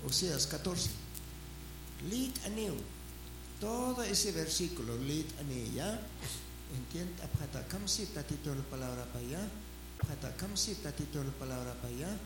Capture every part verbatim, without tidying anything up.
Oseas catorce. Lit aneu. Todo ese versículo, lit aneu, ¿ya? ¿Entiendes? Apata kamsi tatito la palabra para allá. Apata kamsi tatito la palabra para allá.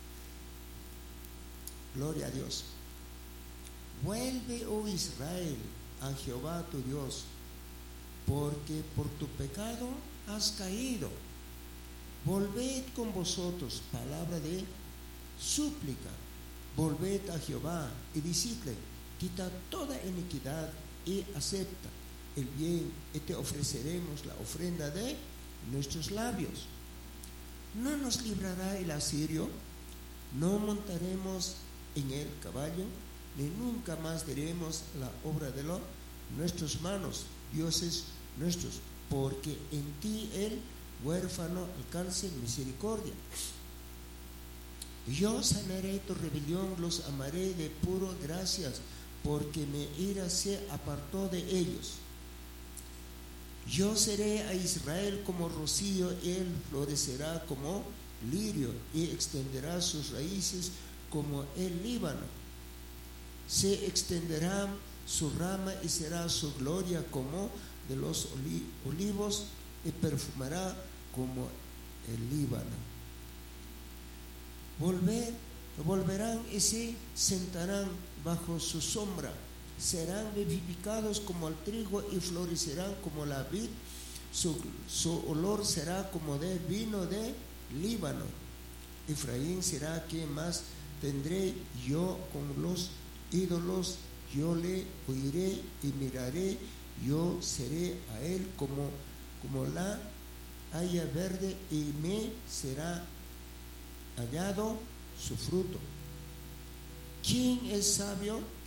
Gloria a Dios. Vuelve, oh Israel, a Jehová tu Dios, porque por tu pecado has caído. Volved con vosotros, palabra de súplica. Volved a Jehová y decidle: quita toda iniquidad y acepta el bien, y te ofreceremos la ofrenda de nuestros labios. No nos librará el asirio, no montaremos en el caballo, ni nunca más diremos la obra de los, nuestras manos, dioses nuestros, porque en ti el huérfano alcance misericordia. Yo sanaré tu rebelión, los amaré de puro gracias, porque mi ira se apartó de ellos. Yo seré a Israel como rocío, él florecerá como lirio y extenderá sus raíces como el Líbano. Se extenderá su rama y será su gloria como de los olivos, y perfumará como el Líbano. Volver, volverán y se sentarán bajo su sombra, serán vivificados como el trigo y florecerán como la vid. Su, su olor será como de vino de Líbano. Efraín será que más tendré yo con los ídolos, yo le oiré y miraré, yo seré a él como, como la haya verde, y me será hallado su fruto. ¿Quién es sabio?